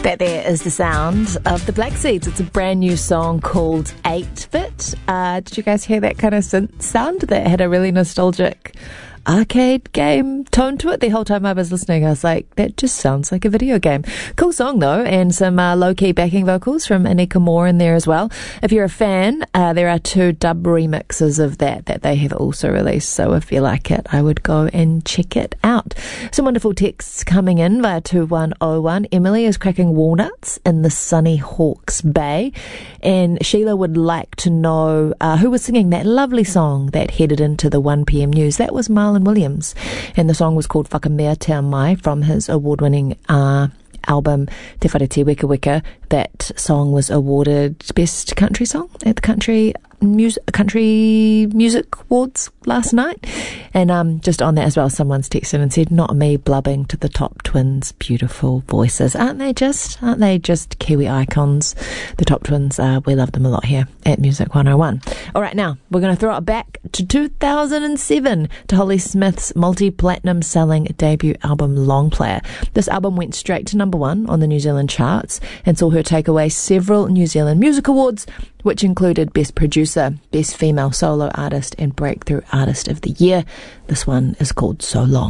That there is the sound of the Black Seeds. It's a brand new song called 8-Bit. Did you guys hear that kind of synth sound that had a really nostalgic arcade game tone to it? The whole time I was listening, I was like, that just sounds like a video game. Cool song though, and some low-key backing vocals from Anika Moore in there as well. If you're a fan, there are 2 dub remixes of that they have also released, so if you like it, I would go and check it out. Some wonderful texts coming in via 2101. Emily is cracking walnuts in the sunny Hawke's Bay, and Sheila would like to know who was singing that lovely song that headed into the 1pm news. That was Marlon Williams, and the song was called Whakamea Te Mai from his award-winning album Te Whare Te Weka Weka. That song was awarded Best Country Song at the Country Music Awards last night. And just on that as well, someone's texted and said, not me blubbing to the Top Twins' beautiful voices. Aren't they just Kiwi icons? The Top Twins, we love them a lot here at Music 101. All right, now we're going to throw it back to 2007 to Holly Smith's multi-platinum selling debut album Long Player. This album went straight to number 1 on the New Zealand charts and saw her take away several New Zealand Music Awards, which included Best Producer, Best Female Solo Artist, and Breakthrough Artist of the Year. This one is called So Long.